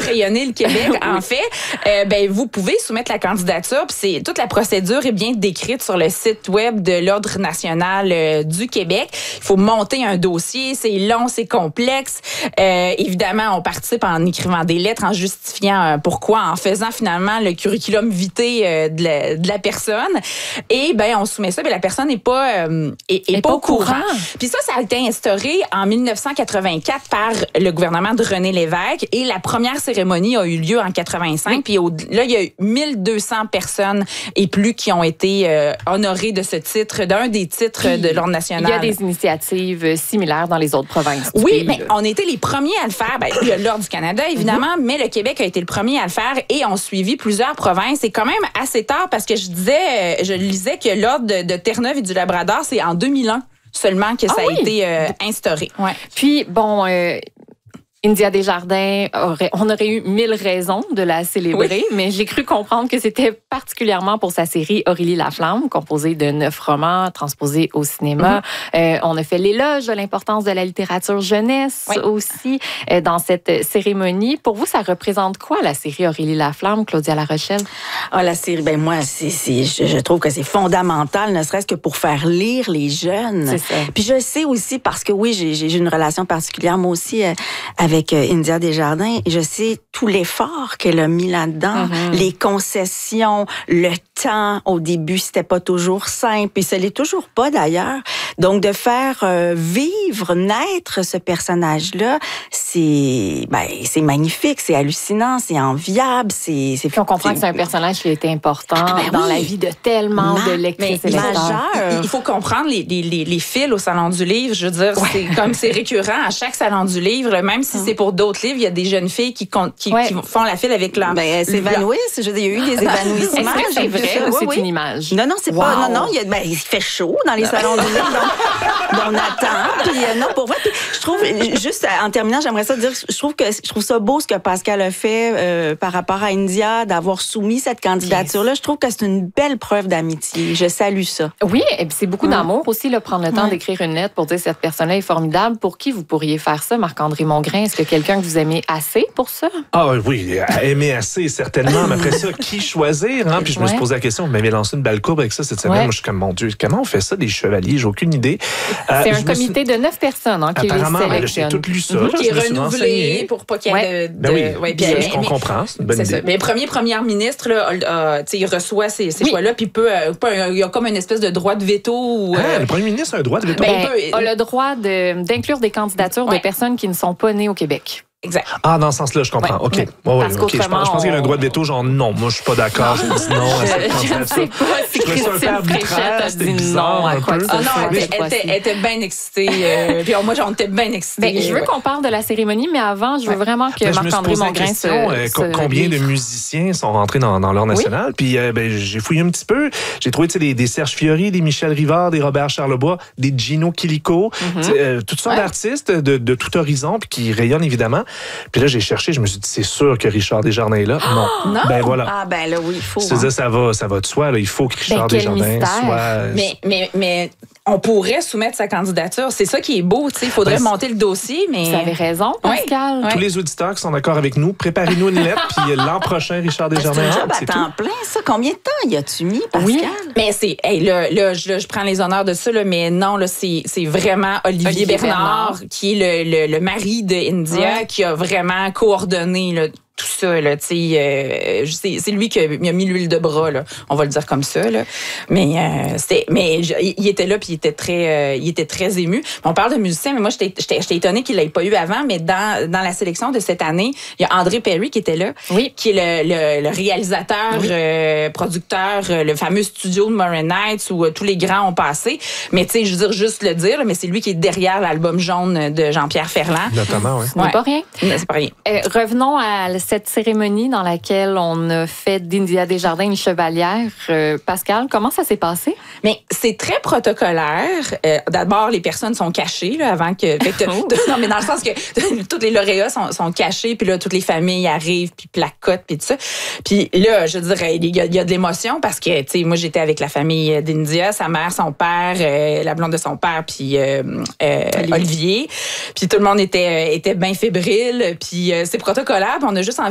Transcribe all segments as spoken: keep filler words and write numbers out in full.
rayonner le Québec, oui. en fait, euh, ben vous pouvez soumettre la candidature. Puis c'est toute la procédure est bien décrite sur le site web de l'Ordre national euh, du Québec. Il faut monter un dossier, c'est long, c'est complexe. Euh, évidemment, on participe en écrivant des lettres, en justifiant euh, pourquoi, en faisant finalement le curriculum vitae euh, de, la, de la personne. Et ben on soumet ça, mais la personne n'est pas euh, est, est pas, pas au courant. courant. Puis ça, ça a été instauré en dix-neuf cent quatre-vingt-quatre par le gouvernement de René Lévesque et la première cérémonie a eu lieu en quatre-vingt-cinq. Oui. Puis au, là, il y a eu mille deux cents personnes et plus qui ont été euh, honorées de ce titre, d'un des titres Puis, de l'Ordre national. Il y a des initiatives similaires dans les autres provinces. Oui, mais on était les premiers à le faire. Ben, il y a l'Ordre du Canada, évidemment, mm-hmm. mais le Québec a été le premier à le faire et ont suivi plusieurs provinces. C'est quand même assez tard parce que je disais, je lisais que l'Ordre de, de Terre-Neuve et du Labrador, c'est en deux mille un seulement que ça ah, a oui. été euh, instauré. Ouais. Puis, bon... Euh, India Desjardins, aurait, on aurait eu mille raisons de la célébrer, oui. mais j'ai cru comprendre que c'était particulièrement pour sa série Aurélie Laflamme, composée de neuf romans transposés au cinéma. Mm-hmm. Euh, on a fait l'éloge de l'importance de la littérature jeunesse oui. aussi euh, dans cette cérémonie. Pour vous, ça représente quoi, la série Aurélie Laflamme, Claudia Larochelle? Ah, la série, ben moi, c'est, c'est, je, je trouve que c'est fondamental, ne serait-ce que pour faire lire les jeunes. C'est ça. Puis je sais aussi, parce que oui, j'ai, j'ai une relation particulière, moi aussi, euh, avec India Desjardins, je sais tout l'effort qu'elle a mis là-dedans, mm-hmm. les concessions, le temps. Au début, c'était pas toujours simple, et ce l'est toujours pas d'ailleurs. Donc, de faire euh, vivre, naître ce personnage-là, c'est, ben, c'est magnifique, c'est hallucinant, c'est enviable, c'est. c'est Puis on comprend c'est... que c'est un personnage qui est important ah, ben dans oui. la vie de tellement Ma... de lectrices et lecteurs. Il, il faut comprendre les, les, les, les fils au Salon du Livre. Je veux dire, ouais. c'est comme c'est récurrent à chaque Salon du Livre, même si c'est pour d'autres livres, il y a des jeunes filles qui, qui, ouais. qui font la file avec leur... Ben, elles s'évanouissent. Je veux dire, il y a eu des évanouissements. Est-ce que c'est vrai ou c'est oui, oui. une image? Non, non, c'est wow. pas... Non, non, il, y a, ben, il fait chaud dans les salons du livre, donc, donc on attend. Puis, euh, non, pour vrai, puis, je trouve, juste en terminant, j'aimerais ça dire, je trouve que je trouve ça beau ce que Pascal a fait euh, par rapport à India, d'avoir soumis cette candidature-là. Yes. Je trouve que c'est une belle preuve d'amitié. Je salue ça. Oui, et puis c'est beaucoup mmh. d'amour aussi, là, prendre le temps mmh. d'écrire une lettre pour dire cette personne-là est formidable. Pour qui vous pourriez faire ça, Marc-André Mongrain? Est-ce que quelqu'un que vous aimez assez pour ça? Ah oui, aimer assez, certainement. Mais après ça, qui choisir? Hein? Puis je me suis posé la question, vous m'avez lancé une balle courbe avec ça cette semaine. Ouais. Moi, je suis comme, mon Dieu, comment on fait ça, des chevaliers? J'ai aucune idée. C'est euh, un comité suis... de neuf personnes hein, qui Apparemment, les sélectionne. J'ai tout lu ça. Mm-hmm. Là, qui est renouvelé pour pas qu'il y ait ouais. de... de... Ben oui, ouais, bien, bien, ce qu'on mais, comprend, c'est une bonne c'est idée. Ça. Mais le premier premier ministre, là, euh, il reçoit ces, ces oui. choix-là, puis peut, euh, il y a comme une espèce de droit de veto. Ou, ah, euh, le premier ministre a un droit de veto? Ben, il a le droit de, d'inclure des candidatures ouais. de personnes qui ne sont pas nées au Québec. Exact. Ah, dans ce sens-là, je comprends. Ouais. OK. Ouais. Ouais, ouais, Parce okay. Je pense, je pense qu'il y a un droit de veto, genre non, moi, je suis pas d'accord. Je dis non à cette candidature. Je ne sais pas si Christine Fréchette a dit non à quoi que ce soit. Ah non, elle était, elle était bien excitée. Euh, puis moi, j'en étais bien excitée. Ben, je veux ouais. qu'on parle de la cérémonie, mais avant, je veux ouais. vraiment que ben, Marc-André Mongrain se, euh, se combien de musiciens sont rentrés dans, dans l'Ordre national? Oui. Puis euh, ben, j'ai fouillé un petit peu. J'ai trouvé des, des Serge Fiori, des Michel Rivard, des Robert Charlebois, des Gino Chilico, mm-hmm. euh, toutes sortes ouais. d'artistes de, de tout horizon puis qui rayonnent évidemment. Puis là, j'ai cherché, je me suis dit, c'est sûr que Richard Desjardins est là. Non. non. Ben voilà. Ah ben là, oui, il faut. C'est hein. ça, va, ça va de soi. Là. Il faut que Richard ben, Desjardins soit... Mais, mais, mais on pourrait soumettre sa candidature. C'est ça qui est beau. Il faudrait ben, monter le dossier, mais... Vous avez raison, Pascal. Oui. Tous les auditeurs qui sont d'accord avec nous, préparez-nous une lettre, puis l'an prochain, Richard Desjardins. C'est un job à temps plein, ça. Combien de temps y a-tu mis, Pascal? Oui, mais c'est... Hey, là, là, je, là, je prends les honneurs de ça, là, mais non, là, c'est, c'est vraiment Olivier, Olivier Bernard, Bernard, qui est le, le, le mari de India, ouais. qui a vraiment coordonné là, tout ça, là, tu sais, euh, c'est, c'est lui qui a, a mis l'huile de bras, là. On va le dire comme ça, là. Mais, euh, c'était, mais je, il était là, puis il était très, euh, il était très ému. On parle de musiciens, mais moi, j'étais, j'étais, j'étais étonnée qu'il l'ait pas eu avant, mais dans, dans la sélection de cette année, il y a André Perry qui était là. Oui. Qui est le, le, le réalisateur, oui. euh, producteur, euh, le fameux studio de Morin Nights où euh, tous les grands ont passé. Mais, tu sais, je veux dire, juste le dire, là, mais c'est lui qui est derrière l'album jaune de Jean-Pierre Ferland. Notamment, oui. Ce n'est pas rien. C'est pas rien. Euh, revenons à cette cérémonie dans laquelle on a fait d'India Desjardins une chevalière. Euh, Pascal, comment ça s'est passé? Mais c'est très protocolaire. Euh, d'abord, les personnes sont cachées là, avant que... Fait que oh. Non, mais dans le sens que tous les lauréats sont, sont cachés, puis là, toutes les familles arrivent, puis placotent, puis tout ça. Puis là, je dirais, il y a, il y a de l'émotion parce que, tu sais, moi, j'étais avec la famille d'India, sa mère, son père, euh, la blonde de son père, puis euh, euh, Olivier. Olivier. Puis tout le monde était, était bien fébrile, puis euh, c'est protocolaire, puis on a juste envie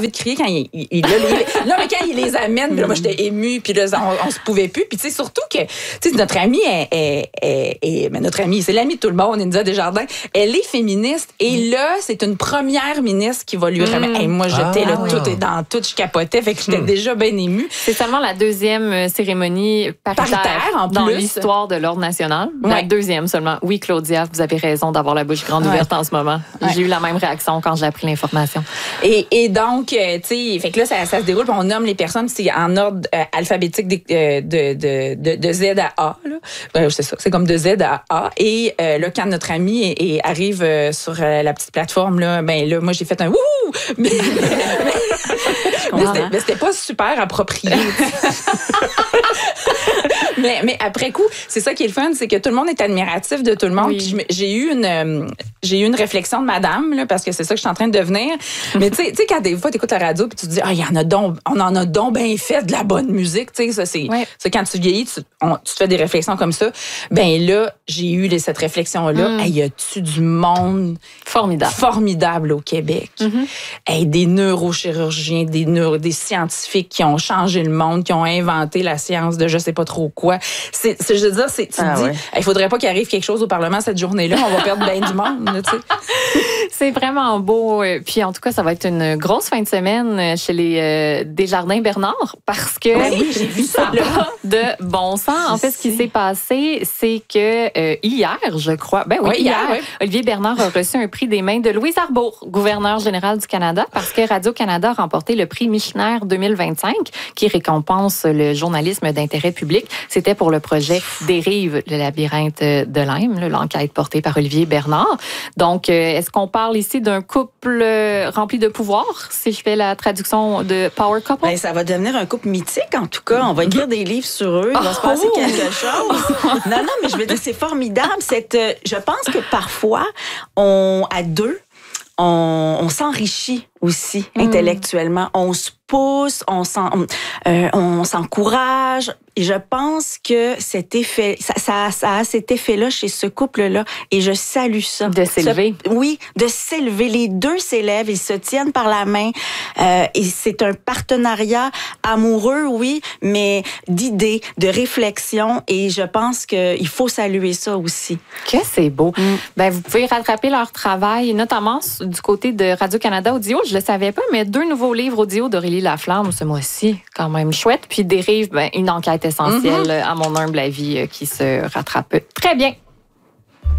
envie de crier quand il, il, il, là, les, là, mais quand il les amène, puis là, moi, j'étais émue, puis là, on, on se pouvait plus. Puis, tu sais, surtout que, tu sais, notre amie est, est, est, est mais notre amie, c'est l'amie de tout le monde, India Desjardins, elle est féministe. Et là, c'est une première ministre qui va lui remettre. Mm. Hey, moi, j'étais Ah, là, oui. tout est dans tout, je capotais, fait que j'étais mm. déjà bien émue. C'est seulement la deuxième cérémonie paritaire, Paritaire, en dans plus. l'histoire de l'Ordre national. La Ouais. deuxième seulement. Oui, Claudia, vous avez raison d'avoir la bouche grande Ouais. ouverte en ce moment. Ouais. J'ai eu la même réaction quand j'ai appris l'information. Et, et donc, euh, tu sais, fait que là, ça, ça se déroule, puis on nomme les personnes, c'est en ordre euh, alphabétique de, de, de, de, de Z à A. Là. Euh, c'est ça, c'est comme de Z à A. Et euh, là, quand notre ami est, est, arrive euh, sur euh, la petite plateforme, là, ben là, moi, j'ai fait un wouhou! Mais, mais, mais c'était, mais c'était pas super approprié. mais, mais après coup, c'est ça qui est le fun, c'est que tout le monde est admiratif de tout le monde. Oui. Puis je me- j'ai eu une euh, j'ai eu une réflexion de madame là, parce que c'est ça que je suis en train de devenir. Mais tu sais, tu sais quand des fois tu écoutes la radio puis tu te dis ah il y en a donc on en a donc bien fait de la bonne musique, tu sais ça c'est Ouais. c'est quand tu vieillis, tu, on- tu te fais des réflexions comme ça. Ben là, j'ai eu les- cette réflexion là, Mm. hey, y a-tu du monde Formidable. formidable au Québec. Mm-hmm. Hey, des neurochirurgiens, des neuro, des scientifiques qui ont changé le monde, qui ont inventé la science de je sais pas trop quoi. C'est, c'est je veux dire, c'est, tu Ah te dis, ouais. il faudrait pas qu'il arrive quelque chose au Parlement cette journée-là, on va perdre bien du monde, là, tu sais. C'est vraiment beau. Euh, Puis en tout cas, ça va être une grosse fin de semaine euh, chez les euh, Desjardins Bernard parce que Oui, j'ai vu ça. pas de bon sens. En fait, ce qui s'est passé, c'est que euh, hier, je crois, ben oui, Oui, hier, hier, oui. Olivier Bernard a reçu un prix des mains de Louise Arbour, gouverneur général du Canada, parce que Radio-Canada a remporté le prix Michener deux mille vingt-cinq, qui récompense le journalisme d'intérêt public. C'était pour le projet Dérive, le labyrinthe de Lyme, là, l'enquête portée par Olivier Bernard. Donc, euh, est-ce qu'on parle ici d'un couple euh, rempli de pouvoir, si je fais la traduction de Power Couple? Ben, ça va devenir un couple mythique, en tout cas. On va écrire des livres sur eux. Il va se passer Oh! quelque chose. Non, non, mais je veux dire, c'est formidable. Cette, euh, je pense que parfois, on, à deux, on, on s'enrichit aussi intellectuellement. On se pousse, on, s'en, on, euh, on s'encourage. Et je pense que cet effet, ça, ça, ça a cet effet-là chez ce couple-là. Et je salue ça. De s'élever. Ce- oui, de s'élever. Les deux s'élèvent, ils se tiennent par la main. Euh, et c'est un partenariat amoureux, oui, mais d'idées, de réflexion. Et je pense qu'il faut saluer ça aussi. Que c'est beau. Ben, vous pouvez rattraper leur travail, notamment du côté de Radio-Canada Audio. Je le savais pas, mais deux nouveaux livres audio d'Aurélie Laflamme ce mois-ci, quand même chouette. Puis Dérive, ben, une enquête essentielle, à mon humble avis, euh, qui se rattrape très bien.